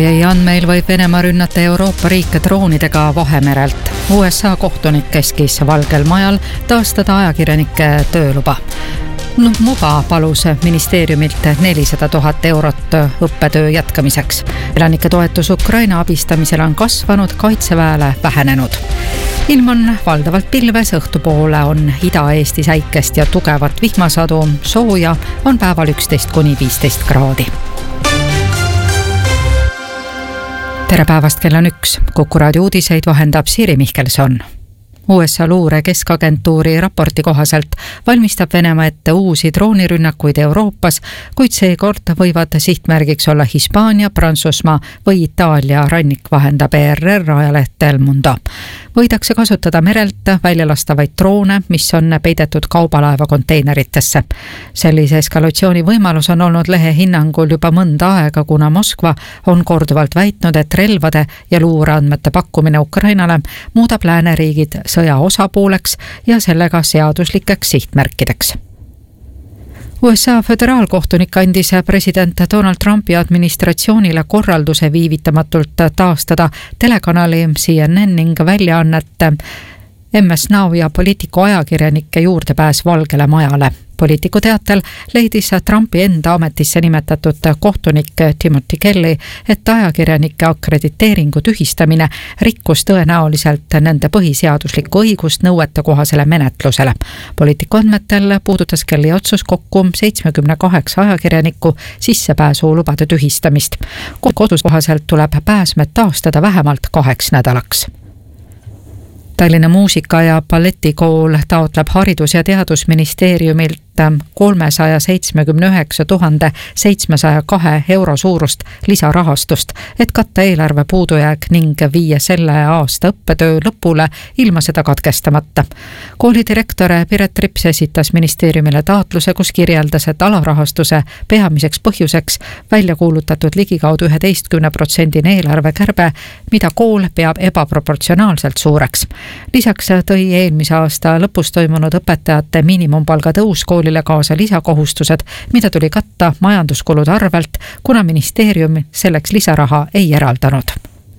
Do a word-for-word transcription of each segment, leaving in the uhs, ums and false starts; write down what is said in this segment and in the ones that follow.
Jäi andmeil võib Venemaa rünnata Euroopa riike droonidega Vahemerelt. U S A kohtunik käskis Valgel Majal taastada ajakirjanike tööluba. Muba palus ministeeriumilt nelisada tuhat eurot õppetöö jätkamiseks. Elanike toetus Ukraina abistamisele on kasvanud, kaitseväele vähenenud. Ilm on valdavalt pilves, õhtupoole on Ida-Eesti säikest ja tugevat vihmasadu, sooja on päeval üksteist kuni viisteist kraadi. Tere päevast, kell on üks. Kuku raadio uudiseid vahendab Siiri Mihkelson. U S A luure keskagentuuri raporti kohaselt valmistab Venemaa ette uusi droonirünnakuid Euroopas, kuid seekord võivad sihtmärgiks olla Hispaania, Prantsusmaa või Itaalia rannik, vahendab E R R ajaleht El Mundo. Võidakse kasutada merelt välja lastavaid droone, mis on peidetud kaubalaeva konteineritesse. Sellise eskalatsiooni võimalus on olnud lehe hinnangul juba mõnda aega, kuna Moskva on korduvalt väitnud, et relvade ja luureandmete pakkumine Ukrainale muudab lääneriigid sõja osapooleks ja sellega seaduslikeks sihtmärkideks. U S A föderaalkohtunik andis president Donald Trumpi administratsioonile korralduse viivitamatult taastada telekanali C N N ning väljaannete M S Now ja poliitiku ajakirjanike juurdepääs Valgele Majale. Poliitiku teatel leidis Trumpi enda ametisse nimetatud kohtunik Timothy Kelly, et ajakirjanike akrediteeringu tühistamine rikkus tõenäoliselt nende põhiseaduslikku õigust nõuetekohasele menetlusele. Poliitiku andmetel puudutas Kelly otsus kokku seitsmekümne kaheksa ajakirjaniku sissepääsulubade tühistamist. Kodus kohaselt tuleb pääsmed taastada vähemalt kaheks nädalaks. Tallinna muusika- ja balletikool taotleb Haridus- ja Teadusministeeriumilt kolmesaja seitsmekümne üheksa tuhande seitsmesaja kahe euro suurust lisarahastust, et katta eelarve puudujääk ning viia selle aasta õppetöö lõpule ilma seda katkestamata. Kooli direktor Piret Rips esitas ministeeriumile taotluse, kus kirjeldas, et alarahastuse peamiseks põhjuseks välja kuulutatud ligikaudu üheteistkümne protsendine eelarvekärbe, mida kool peab ebaproportsionaalselt suureks. Lisaks tõi eelmise aasta lõpus toimunud õpetajate miinimumpalga tõus koolile kaasa lisakohustused, mida tuli katta majanduskulude arvelt, kuna ministeerium selleks lisaraha ei eraldanud.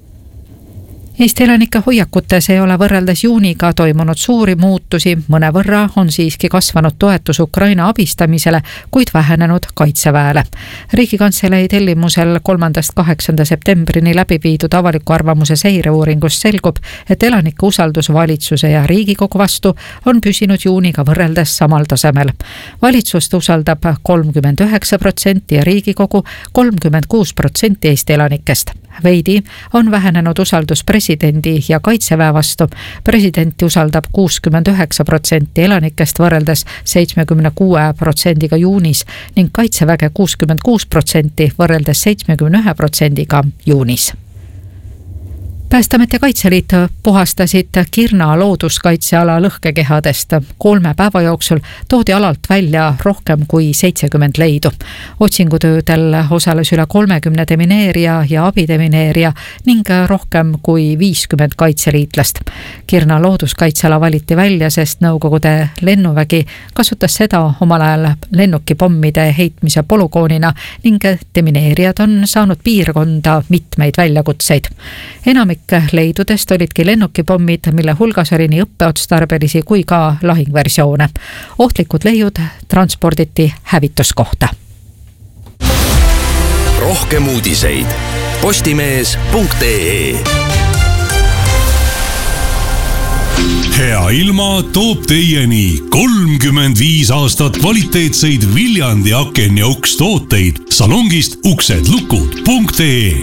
Eesti elanike hoiakutes ei ole võrreldes juuniga toimunud suuri muutusi, mõne võrra on siiski kasvanud toetus Ukraina abistamisele, kuid vähenenud kaitseväele. Riigikantselei tellimusel kolmandast kaheksanda septembrini läbi viidud avaliku arvamuse seireuuringust selgub, et elanike usaldus valitsuse ja Riigikogu vastu on püsinud juuniga võrreldes samal tasemel. Valitsust usaldab kolmkümmend üheksa protsenti ja Riigikogu kolmkümmend kuus protsenti Eesti elanikest. Veidi on vähenenud usaldus presidendi ja kaitseväe vastu. Presidenti usaldab kuuskümmend üheksa protsenti elanikest võrreldes seitsmekümne kuue protsendiga juunis ning kaitseväge kuuskümmend kuus protsenti võrreldes seitsmekümne ühe protsendiga juunis. Päästeamet ja Kaitseliit puhastasid Kirna looduskaitseala lõhkekehadest. Kolme päeva jooksul toodi alalt välja rohkem kui seitsekümmend leidu. Otsingutöödel osales üle kolmekümne demineerija ja abidemineerija ning rohkem kui viiskümmend kaitseliitlast. Kirna looduskaitseala valiti välja, sest Nõukogude lennuvägi kasutas seda omal ajal lennukipommide heitmise polügoonina ning demineerijad on saanud piirkonda mitmeid väljakutseid. Enamik leidudest olidki lennukipommid, mille hulgas oli nii õppeotstarbelisi kui ka lahingversioone. Ohtlikud leiud transporditi hävituskohta. Rohkem uudiseid postimees punkt ee. Hea ilma toob teieni kolmkümmend viis aastat kvaliteetseid Viljandi aken ja uks tooteid salongist uksedlukud punkt ee.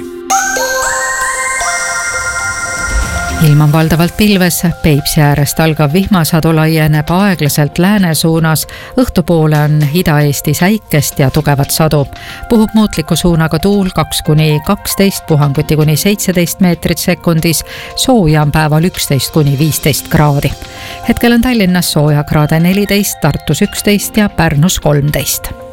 Ilm on valdavalt pilves, Peipsi äärest algav vihmasadu laieneb aeglaselt lääne suunas, õhtupoole on Ida-Eesti säikest ja tugevat sadu. Puhub muutliku suunaga tuul kaks kuni kaksteist, puhanguti kuni seitseteist meetrit sekundis, sooja on päeval üksteist kuni viisteist kraadi. Hetkel on Tallinnas sooja kraade neliteist, Tartus üksteist ja Pärnus kolmteist.